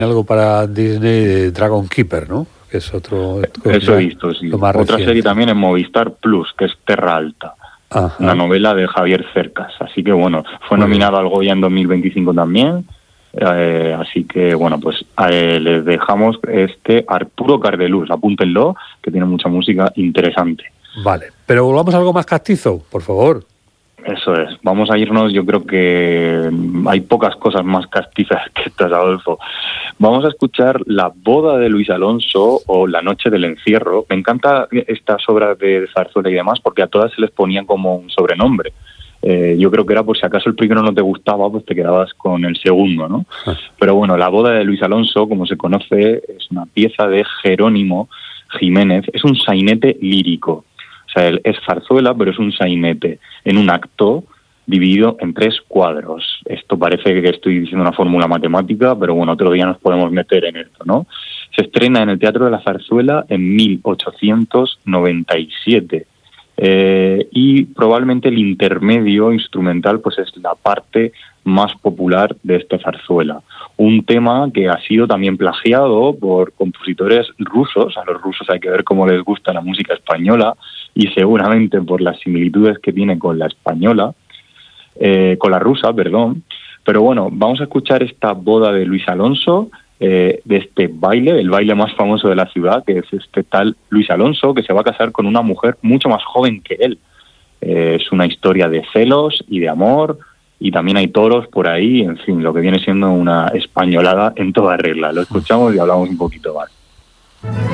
algo para Disney, Dragon Keeper, ¿no? Que es otro... Eso he visto, sí. Otra reciente serie también en Movistar Plus, que es Terra Alta. Ajá. Una novela de Javier Cercas. Así que bueno, fue nominado al Goya en 2025 también. Así que bueno, pues les dejamos Arturo Cardelús, apúntenlo, que tiene mucha música interesante. Vale, pero volvamos a algo más castizo, por favor. Eso es, vamos a irnos, yo creo que hay pocas cosas más castizas que estas, Adolfo. Vamos a escuchar La boda de Luis Alonso o La noche del encierro. Me encanta estas obras de zarzuela y demás porque a todas se les ponía como un sobrenombre. Yo creo que era por si acaso el primero no te gustaba, pues te quedabas con el segundo, ¿no? Pero bueno, La boda de Luis Alonso, como se conoce, es una pieza de Jerónimo Jiménez, es un sainete lírico. O sea, es zarzuela, pero es un sainete en un acto dividido en 3 cuadros. Esto parece que estoy diciendo una fórmula matemática, pero bueno, otro día nos podemos meter en esto, ¿no? Se estrena en el Teatro de la Zarzuela en 1897. Y probablemente el intermedio instrumental pues es la parte más popular de esta zarzuela. Un tema que ha sido también plagiado por compositores rusos. A los rusos hay que ver cómo les gusta la música española y seguramente por las similitudes que tiene con la española, con la rusa, perdón. Pero bueno, vamos a escuchar esta boda de Luis Alonso, de este baile, el baile más famoso de la ciudad, que es este tal Luis Alonso, que se va a casar con una mujer mucho más joven que él. Es una historia de celos y de amor, y también hay toros por ahí, en fin, lo que viene siendo una españolada en toda regla. Lo escuchamos y hablamos un poquito más.